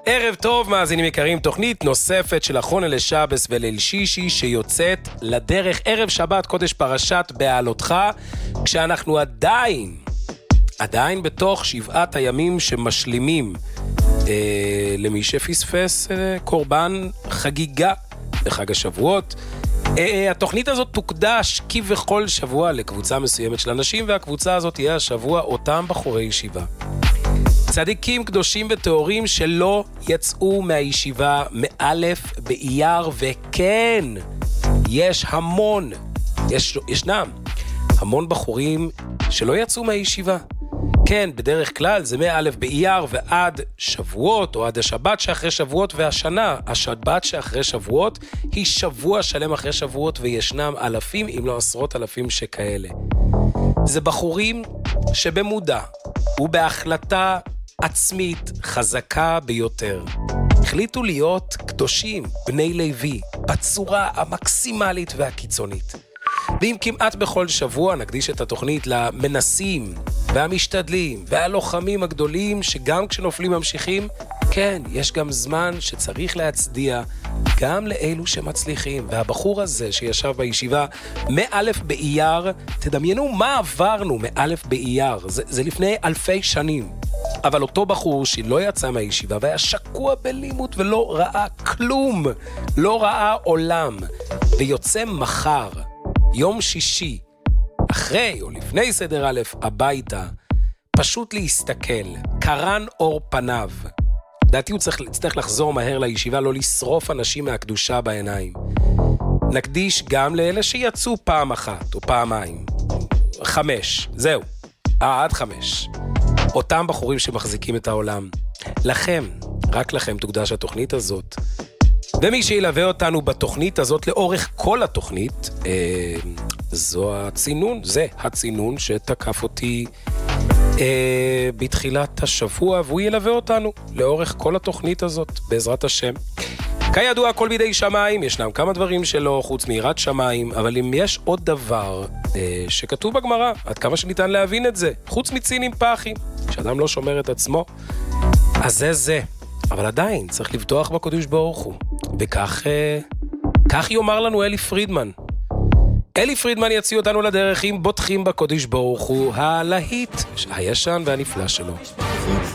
ערב טוב, מאזינים יקרים, תוכנית נוספת של אחרונה לשבס וליל שישי שיוצאת לדרך ערב שבת קודש פרשת בעלותך, כשאנחנו עדיין בתוך 7 הימים שמשלימים למי שפספס קורבן חגיגה לחג השבועות. התוכנית הזאת תוקדש כבכל שבוע לקבוצה מסוימת של אנשים, והקבוצה הזאת תהיה השבוע אותם בחורי ישיבה. צדיקים קדושים וטהורים שלא יצאו מהישיבה מאלף באייר, וכן, ישנם המון בחורים שלא יצאו מהישיבה. כן, בדרך כלל זה מאלף באייר ועד שבועות, או עד השבת שאחרי שבועות, והשנה, השבת שאחרי שבועות, היא שבוע שלם אחרי שבועות, וישנם אלפים, אם לא עשרות אלפים שכאלה. זה בחורים שבמודע ובהחלטה עצמית חזקה ביותר החליטו להיות קדושים, בני לוי, בצורה המקסימלית והקיצונית. ואם כמעט בכל שבוע נקדיש את התוכנית למנסים והמשתדלים והלוחמים הגדולים שגם כשנופלים ממשיכים, כן, יש גם זמן שצריך להצדיע גם לאלו שמצליחים. והבחור הזה שישב בישיבה מאלף באייר, תדמיינו מה עברנו מאלף באייר, זה לפני אלפי שנים. אבל אותו בחור שלא יצא מהישיבה והיה שקוע בלימוד ולא ראה כלום, לא ראה עולם, ויוצא מחר, יום שישי, אחרי או לפני סדר א', הביתה, פשוט להסתכל, קרן אור פניו. דעתי הוא צריך לחזור מהר לישיבה, לא לשרוף אנשים מהקדושה בעיניים. נקדיש גם לאלה שיצאו פעם אחת או פעמיים. 5, זהו. עד 5. אותם בחורים שמחזיקים את העולם. לכם, רק לכם תוקדש התוכנית הזאת. ומי שילווה אותנו בתוכנית הזאת לאורך כל התוכנית, זה הצינון שתקף אותי בתחילת השבוע, והוא ילווה אותנו לאורך כל התוכנית הזאת, בעזרת השם. כידוע, הכל בידי שמיים, ישנם כמה דברים שלא חוץ מיראת שמיים, אבל אם יש עוד דבר שכתוב בגמרא, עד כמה שניתן להבין את זה, חוץ מצינים פחים, שאדם לא שומר את עצמו, אז זה. אבל עדיין צריך לבטוח בקדוש ברוך הוא, וכך יאמר לנו אלי פרידמן. אלי פרידמן יציע אותנו לדרך עם בוטחים בקדוש ברוך הוא, הלהיט הישן והנפלא שלו.